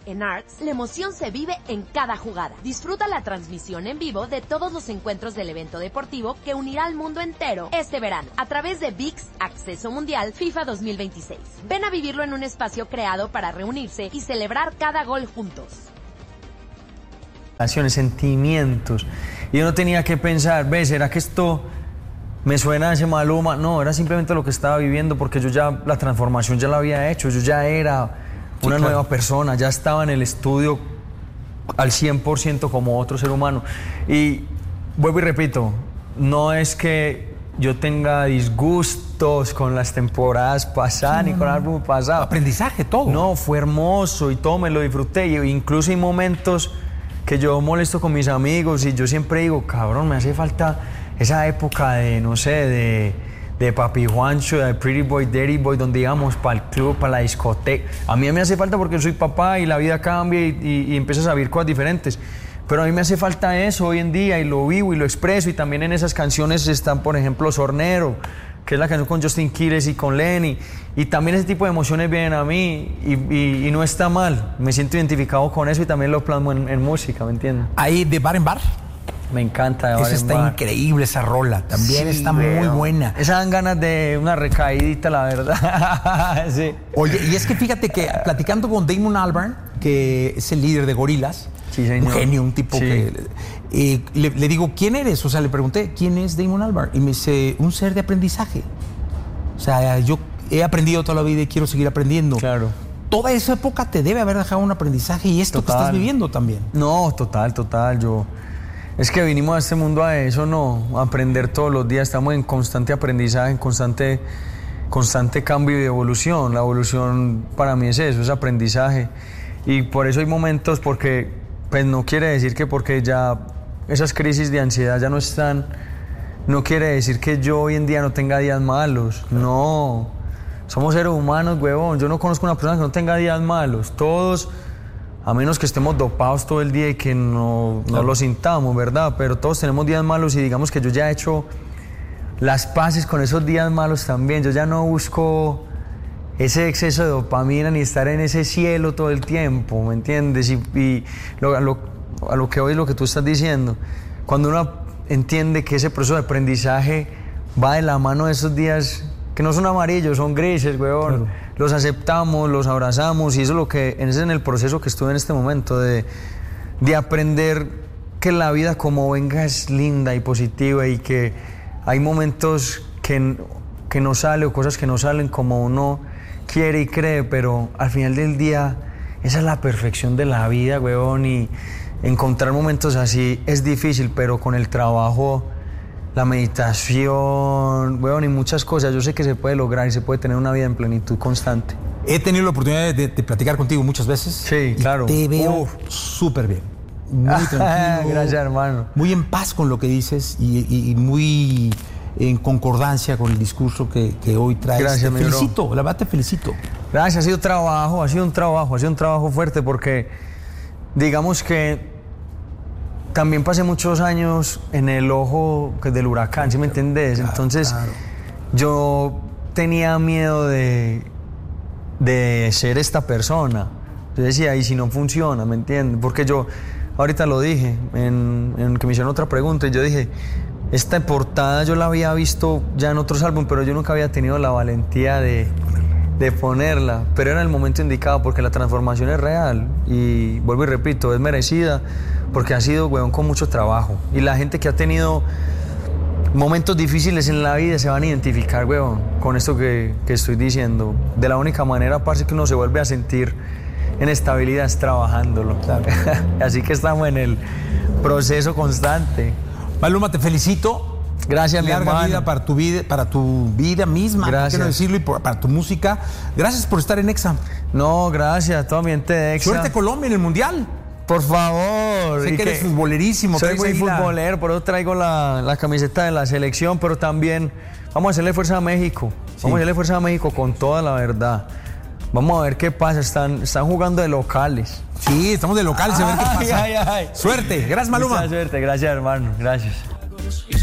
En Arts, la emoción se vive en cada jugada. Disfruta la transmisión en vivo de todos los encuentros del evento deportivo que unirá al mundo entero este verano a través de ViX Acceso Mundial FIFA 2026. Ven a vivirlo en un espacio creado para reunirse y celebrar cada gol juntos. Sentimientos. Y yo no tenía que pensar, ¿ves? ¿Será que esto me suena a ese Maluma? No, era simplemente lo que estaba viviendo, porque yo ya, la transformación ya la había hecho, yo ya era una nueva persona, ya estaba en el estudio al 100% como otro ser humano. Y vuelvo y repito, no es que yo tenga disgustos con las temporadas pasadas ni con el álbum pasado. Aprendizaje, todo. No, fue hermoso y todo me lo disfruté. Y incluso hay momentos que yo molesto con mis amigos y yo siempre digo, cabrón, me hace falta esa época de, no sé, de Papi Juancho, de Pretty Boy, Dirty Boy, donde íbamos para el club, para la discoteca. A mí me hace falta porque soy papá y la vida cambia y empiezas a vivir cosas diferentes. Pero a mí me hace falta eso hoy en día y lo vivo y lo expreso. Y también en esas canciones están, por ejemplo, Sornero, que es la canción con Justin Quiles y con Lenny. Y también ese tipo de emociones vienen a mí y no está mal. Me siento identificado con eso y también lo plasmo en música, ¿me entiendes? Ahí de Bar en Bar. Me encanta de Bar en Bar. Esa está increíble, esa rola. También sí, está muy buena. Esas dan ganas de una recaídita, la verdad. Sí. Oye, y es que fíjate que platicando con Damon Albarn, que es el líder de Gorillaz, sí, señor. Un genio, un tipo que... le digo, ¿quién eres? O sea, le pregunté, ¿quién es Damon Albarn? Y me dice, un ser de aprendizaje. O sea, yo he aprendido toda la vida y quiero seguir aprendiendo. Claro. Toda esa época te debe haber dejado un aprendizaje y esto total. Que estás viviendo también. No, total. Es que vinimos a este mundo a eso, no, a aprender todos los días. Estamos en constante aprendizaje, en constante cambio y evolución. La evolución para mí es eso, es aprendizaje. Y por eso hay momentos, porque pues no quiere decir que porque ya esas crisis de ansiedad ya no están, no quiere decir que yo hoy en día no tenga días malos. No, somos seres humanos, huevón. Yo no conozco una persona que no tenga días malos. Todos, a menos que estemos dopados todo el día y que no lo sintamos, ¿verdad? Pero todos tenemos días malos y digamos que yo ya he hecho las paces con esos días malos también. Yo ya no busco ese exceso de dopamina ni estar en ese cielo todo el tiempo, ¿me entiendes? Y a lo que hoy lo que tú estás diciendo, cuando uno entiende que ese proceso de aprendizaje va de la mano de esos días que no son amarillos, son grises, weón. Claro. Los aceptamos, los abrazamos y eso es lo que es en el proceso que estuve en este momento de aprender que la vida como venga es linda y positiva y que hay momentos que no sale o cosas que no salen como uno quiere y cree, pero al final del día esa es la perfección de la vida, weón, y encontrar momentos así es difícil, pero con el trabajo, la meditación, weón, y muchas cosas, yo sé que se puede lograr y se puede tener una vida en plenitud constante. He tenido la oportunidad de platicar contigo muchas veces. Sí, claro. Te veo súper bien. Muy tranquilo. Gracias, hermano. Muy en paz con lo que dices y muy en concordancia con el discurso que hoy traes. Gracias, te felicito, la verdad te felicito. Gracias, ha sido un trabajo fuerte porque digamos que también pasé muchos años en el ojo del huracán, ¿sí me entendés? Claro, entonces, claro. Yo tenía miedo de ser esta persona. Yo decía, ¿y si no funciona? ¿Me entiendes? Porque yo, ahorita lo dije, en que me hicieron otra pregunta, y yo dije, esta portada yo la había visto ya en otros álbumes, pero yo nunca había tenido la valentía de ponerla. Pero era el momento indicado porque la transformación es real. Y vuelvo y repito, es merecida porque ha sido, weón, con mucho trabajo. Y la gente que ha tenido momentos difíciles en la vida se van a identificar, weón, con esto que estoy diciendo. De la única manera, parce, que uno se vuelve a sentir en estabilidad es trabajándolo. Claro. Así que estamos en el proceso constante. Maluma, te felicito. Gracias, mi hermano. Larga vida para tu vida misma. Gracias. Quiero decirlo, y para tu música. Gracias por estar en EXA. No, gracias a toda mi gente de EXA. Suerte Colombia en el Mundial. Por favor. Sé que eres futbolerísimo. Soy muy futbolero, por eso traigo la camiseta de la selección, pero también vamos a hacerle fuerza a México. Sí. Vamos a hacerle fuerza a México con toda la verdad. Vamos a ver qué pasa. Están jugando de locales. Sí, estamos de locales, a ver qué pasa. Suerte. Gracias, Maluma. Mucha suerte. Gracias, hermano. Gracias.